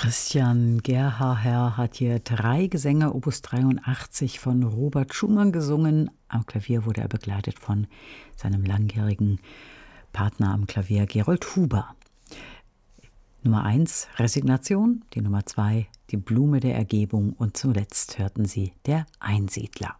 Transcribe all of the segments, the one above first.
Christian Gerhaher hat hier 3 Gesänge Opus 83 von Robert Schumann gesungen. Am Klavier wurde er begleitet von seinem langjährigen Partner am Klavier Gerold Huber. Nummer 1 Resignation, die Nummer 2 die Blume der Ergebung und zuletzt hörten Sie Der Einsiedler.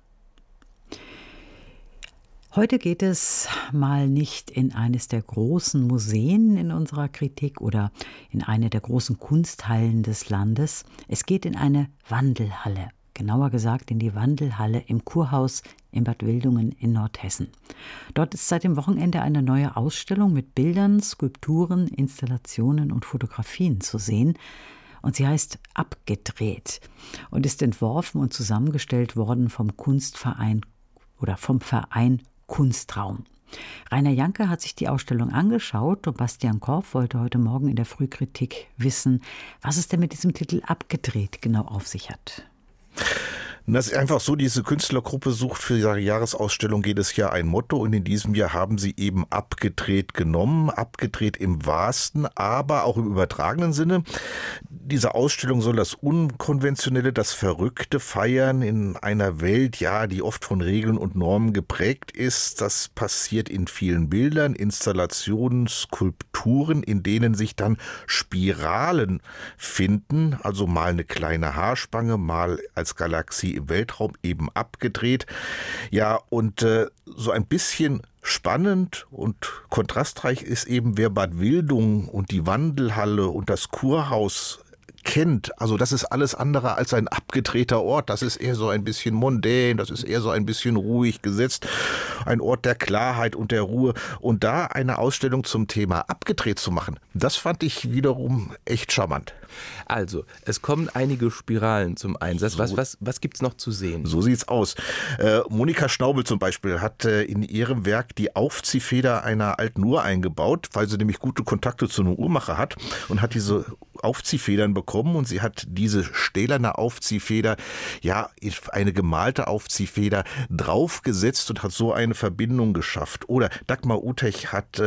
Heute geht es mal nicht in eines der großen Museen in unserer Kritik oder in eine der großen Kunsthallen des Landes. Es geht in eine Wandelhalle, genauer gesagt in die Wandelhalle im Kurhaus in Bad Wildungen in Nordhessen. Dort ist seit dem Wochenende eine neue Ausstellung mit Bildern, Skulpturen, Installationen und Fotografien zu sehen. Und sie heißt Abgedreht und ist entworfen und zusammengestellt worden vom Kunstverein oder vom Verein Kunstraum. Rainer Janke hat sich die Ausstellung angeschaut und Bastian Korf wollte heute Morgen in der Frühkritik wissen, was es denn mit diesem Titel Abgedreht genau auf sich hat. Das ist einfach so, diese Künstlergruppe sucht für ihre Jahresausstellung jedes Jahr ein Motto und in diesem Jahr haben sie eben abgedreht genommen, abgedreht im wahrsten, aber auch im übertragenen Sinne. Diese Ausstellung soll das Unkonventionelle, das Verrückte feiern in einer Welt, ja, die oft von Regeln und Normen geprägt ist. Das passiert in vielen Bildern, Installationen, Skulpturen, in denen sich dann Spiralen finden, also mal eine kleine Haarspange, mal als Galaxie im Weltraum eben abgedreht. Ja, und so ein bisschen spannend und kontrastreich ist eben, wer Bad Wildungen und die Wandelhalle und das Kurhaus kennt. Also das ist alles andere als ein abgedrehter Ort. Das ist eher so ein bisschen mondän, das ist eher so ein bisschen ruhig gesetzt. Ein Ort der Klarheit und der Ruhe. Und da eine Ausstellung zum Thema abgedreht zu machen, das fand ich wiederum echt charmant. Also, es kommen einige Spiralen zum Einsatz. Was gibt's noch zu sehen? So sieht's aus. Monika Schnaubel zum Beispiel hat in ihrem Werk die Aufziehfeder einer alten Uhr eingebaut, weil sie nämlich gute Kontakte zu einem Uhrmacher hat und hat diese Aufziehfedern bekommen und sie hat diese stählerne Aufziehfeder, ja, eine gemalte Aufziehfeder draufgesetzt und hat so eine Verbindung geschafft. Oder Dagmar Utech hat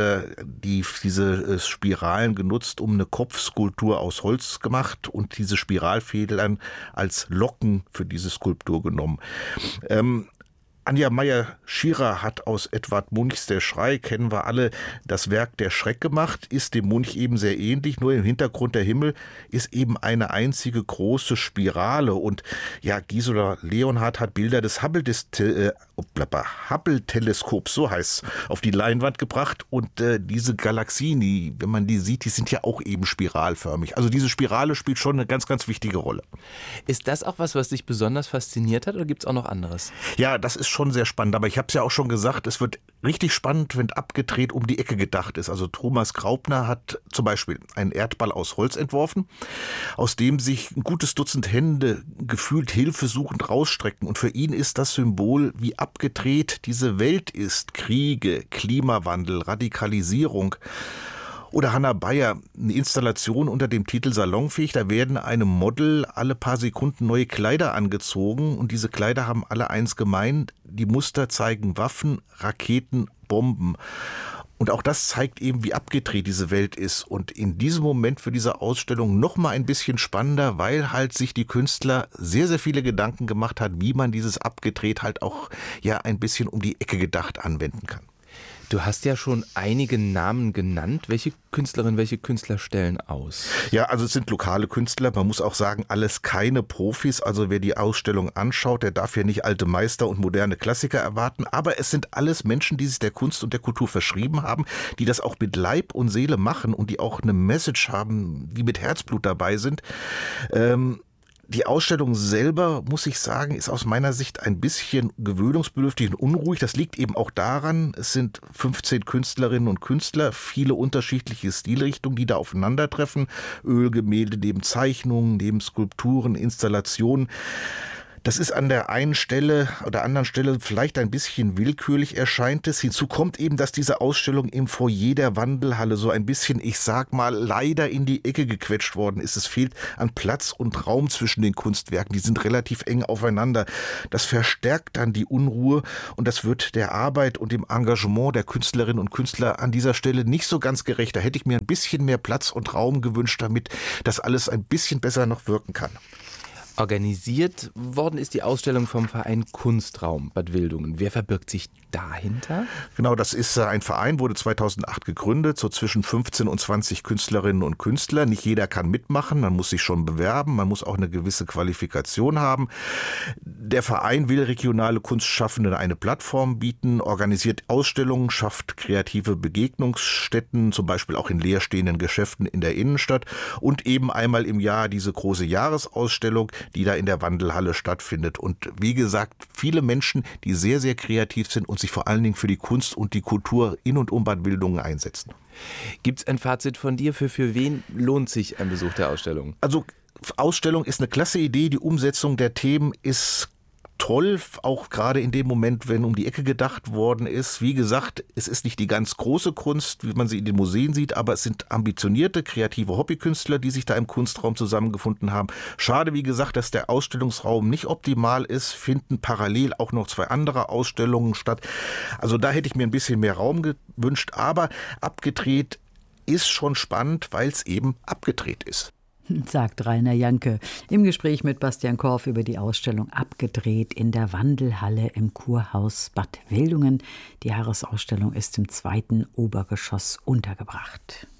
diese Spiralen genutzt, um eine Kopfskulptur aus Holz gemacht und diese Spiralfedern als Locken für diese Skulptur genommen. Anja Meyer-Schierer hat aus Edvard Munchs Der Schrei, kennen wir alle, das Werk Der Schreck gemacht, ist dem Munch eben sehr ähnlich, nur im Hintergrund der Himmel ist eben eine einzige große Spirale. Und ja, Gisela Leonhardt hat Bilder des Hubble-Teleskops, so heißt es, auf die Leinwand gebracht. Und diese Galaxien, wenn man die sieht, die sind ja auch eben spiralförmig. Also diese Spirale spielt schon eine ganz, ganz wichtige Rolle. Ist das auch was dich besonders fasziniert hat oder gibt es auch noch anderes? Ja, das ist schon sehr spannend, aber ich habe es ja auch schon gesagt, es wird richtig spannend, wenn abgedreht um die Ecke gedacht ist. Also Thomas Graupner hat zum Beispiel einen Erdball aus Holz entworfen, aus dem sich ein gutes Dutzend Hände gefühlt hilfesuchend rausstrecken. Und für ihn ist das Symbol, wie abgedreht diese Welt ist. Kriege, Klimawandel, Radikalisierung. Oder Hanna Bayer, eine Installation unter dem Titel Salonfähig. Da werden einem Model alle paar Sekunden neue Kleider angezogen. Und diese Kleider haben alle eins gemein. Die Muster zeigen Waffen, Raketen, Bomben. Und auch das zeigt eben, wie abgedreht diese Welt ist. Und in diesem Moment für diese Ausstellung noch mal ein bisschen spannender, weil halt sich die Künstler sehr, sehr viele Gedanken gemacht hat, wie man dieses abgedreht halt auch ja ein bisschen um die Ecke gedacht anwenden kann. Du hast ja schon einige Namen genannt. Welche Künstlerinnen, welche Künstler stellen aus? Ja, also es sind lokale Künstler. Man muss auch sagen, alles keine Profis. Also wer die Ausstellung anschaut, der darf ja nicht alte Meister und moderne Klassiker erwarten. Aber es sind alles Menschen, die sich der Kunst und der Kultur verschrieben haben, die das auch mit Leib und Seele machen und die auch eine Message haben, die mit Herzblut dabei sind. Die Ausstellung selber, muss ich sagen, ist aus meiner Sicht ein bisschen gewöhnungsbedürftig und unruhig. Das liegt eben auch daran, es sind 15 Künstlerinnen und Künstler, viele unterschiedliche Stilrichtungen, die da aufeinandertreffen. Ölgemälde neben Zeichnungen, neben Skulpturen, Installationen. Das ist an der einen Stelle oder anderen Stelle vielleicht ein bisschen willkürlich erscheint es. Hinzu kommt eben, dass diese Ausstellung im Foyer der Wandelhalle so ein bisschen, ich sag mal, leider in die Ecke gequetscht worden ist. Es fehlt an Platz und Raum zwischen den Kunstwerken. Die sind relativ eng aufeinander. Das verstärkt dann die Unruhe und das wird der Arbeit und dem Engagement der Künstlerinnen und Künstler an dieser Stelle nicht so ganz gerecht. Da hätte ich mir ein bisschen mehr Platz und Raum gewünscht, damit das alles ein bisschen besser noch wirken kann. Organisiert worden ist die Ausstellung vom Verein Kunstraum Bad Wildungen. Wer verbirgt sich dahinter? Genau, das ist ein Verein, wurde 2008 gegründet, so zwischen 15 und 20 Künstlerinnen und Künstler. Nicht jeder kann mitmachen, man muss sich schon bewerben, man muss auch eine gewisse Qualifikation haben. Der Verein will regionale Kunstschaffenden eine Plattform bieten, organisiert Ausstellungen, schafft kreative Begegnungsstätten, zum Beispiel auch in leerstehenden Geschäften in der Innenstadt und eben einmal im Jahr diese große Jahresausstellung, die da in der Wandelhalle stattfindet. Und wie gesagt, viele Menschen, die sehr, sehr kreativ sind und sich vor allen Dingen für die Kunst und die Kultur in und um Bad Wildungen einsetzen. Gibt es ein Fazit von dir? Für wen lohnt sich ein Besuch der Ausstellung? Also Ausstellung ist eine klasse Idee, die Umsetzung der Themen ist toll, auch gerade in dem Moment, wenn um die Ecke gedacht worden ist. Wie gesagt, es ist nicht die ganz große Kunst, wie man sie in den Museen sieht, aber es sind ambitionierte, kreative Hobbykünstler, die sich da im Kunstraum zusammengefunden haben. Schade, wie gesagt, dass der Ausstellungsraum nicht optimal ist, finden parallel auch noch 2 andere Ausstellungen statt. Also da hätte ich mir ein bisschen mehr Raum gewünscht, aber abgedreht ist schon spannend, weil es eben abgedreht ist. Sagt Rainer Janke im Gespräch mit Bastian Korf über die Ausstellung Abgedreht in der Wandelhalle im Kurhaus Bad Wildungen. Die Jahresausstellung ist im 2. Obergeschoss untergebracht.